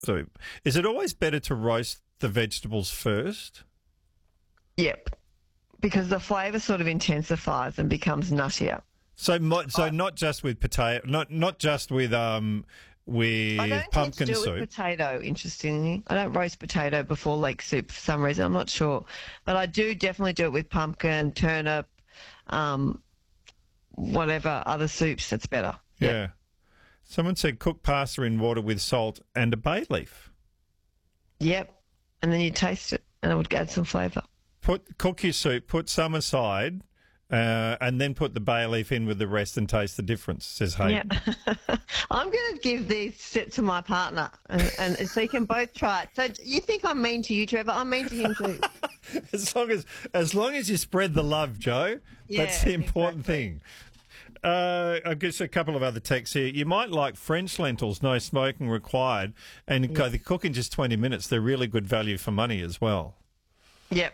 So, is it always better to roast the vegetables first? Yep. Because the flavour sort of intensifies and becomes nuttier. So, not just with potato, not just with I don't tend to pumpkin do it soup. with potato, interestingly. I don't roast potato before lake soup for some reason. I'm not sure. But I do definitely do it with pumpkin, turnip, whatever other soups. That's better. Yeah. Someone said cook pasta in water with salt and a bay leaf. Yep. And then you taste it and it would add some flavour. Cook your soup, put some aside, and then put the bay leaf in with the rest and taste the difference, says Hayden. Yeah. I'm going to give these to my partner and so you can both try it. So you think I'm mean to you, Trevor? I'm mean to him too. As long as you spread the love, Joe, that's the important thing. I guess a couple of other texts here. You might like French lentils, no smoking required, and they cook in just 20 minutes. They're really good value for money as well. Yep.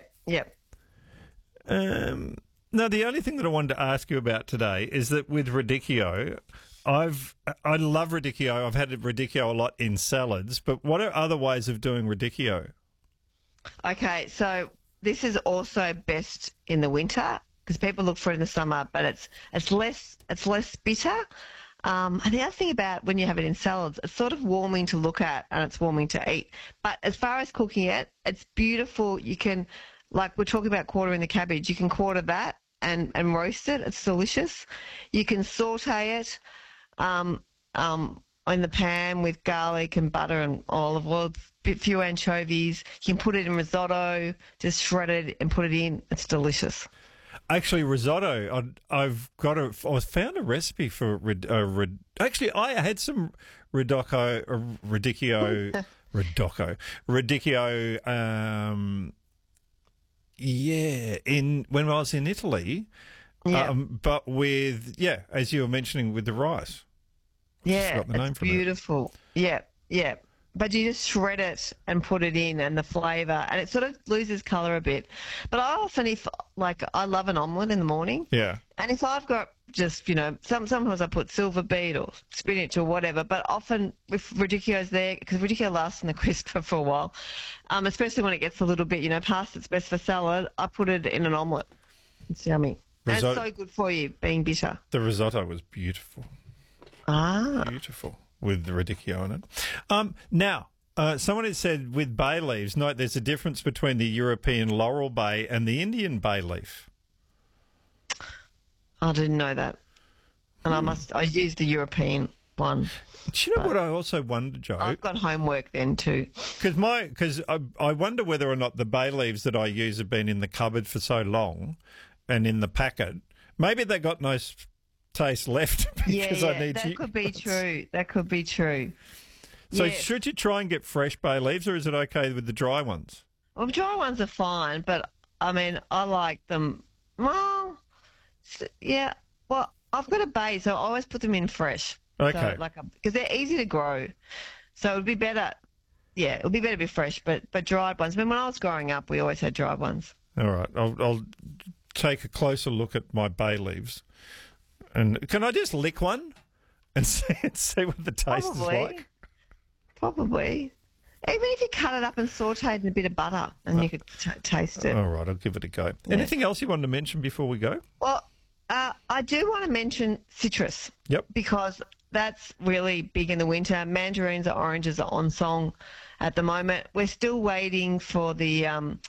Now, the only thing that I wanted to ask you about today is that with radicchio, I love radicchio. I've had radicchio a lot in salads, but what are other ways of doing radicchio? Okay, so this is also best in the winter because people look for it in the summer, but it's less bitter. And the other thing about when you have it in salads, it's sort of warming to look at and it's warming to eat. But as far as cooking it, it's beautiful. You can, like we're talking about quartering the cabbage, you can quarter that and roast it. It's delicious. You can saute it in the pan with garlic and butter and olive oil, a few anchovies. You can put it in risotto, just shred it and put it in. It's delicious. Actually, risotto, I found a recipe for actually, I had some radicchio, when I was in Italy, but with, as you were mentioning, with the rice. Yeah, it's beautiful. Yeah. But you just shred it and put it in and the flavour, and it sort of loses colour a bit. But I often, I love an omelette in the morning. Yeah. And if I've got just, sometimes I put silver beet or spinach or whatever, but often if radicchio's there, because radicchio lasts in the crisper for a while, especially when it gets a little bit, past its best for salad, I put it in an omelette. It's yummy. And it's so good for you, being bitter. The risotto was beautiful. Beautiful. With the radicchio in it. Now, someone has said with bay leaves, note there's a difference between the European laurel bay and the Indian bay leaf. I didn't know that. And I used the European one. Do you know what I also wonder, Joe? I've got homework then too. Because I wonder whether or not the bay leaves that I use have been in the cupboard for so long and in the packet. Maybe they got no taste left because I need that could be true. That could be true. So should you try and get fresh bay leaves, or is it okay with the dry ones? Well, dry ones are fine, but I mean, I like them. Well, yeah. Well, I've got a bay, so I always put them in fresh. Okay. Because they're easy to grow, so it would be better. Yeah, it would be better to be fresh, but dried ones. I mean, when I was growing up, we always had dried ones. All right, I'll take a closer look at my bay leaves. And can I just lick one and see what the taste is like? Probably. Even if you cut it up and saute it in a bit of butter and you could taste it. All right, I'll give it a go. Yeah. Anything else you wanted to mention before we go? Well, I do want to mention citrus. Yep. Because that's really big in the winter. Mandarins or oranges are on song at the moment. We're still waiting for the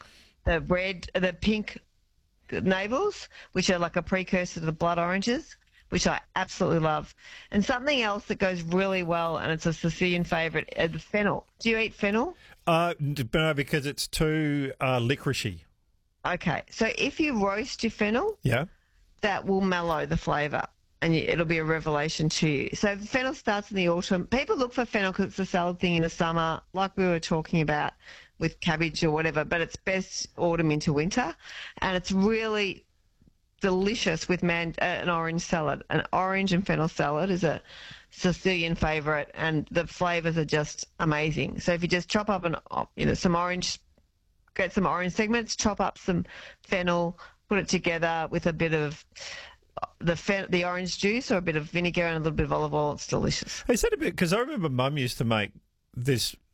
pink navels, which are like a precursor to the blood oranges, which I absolutely love. And something else that goes really well, and it's a Sicilian favourite, is the fennel. Do you eat fennel? No, because it's too licoricey. Okay, so if you roast your fennel, that will mellow the flavour, and it'll be a revelation to you. So fennel starts in the autumn. People look for fennel because it's a salad thing in the summer, like we were talking about with cabbage or whatever, but it's best autumn into winter, and it's really delicious with an orange salad. An orange and fennel salad is a Sicilian favourite, and the flavours are just amazing. So if you just chop up some orange, get some orange segments, chop up some fennel, put it together with a bit of the orange juice or a bit of vinegar and a little bit of olive oil, it's delicious. Is that a bit, because I remember Mum used to make this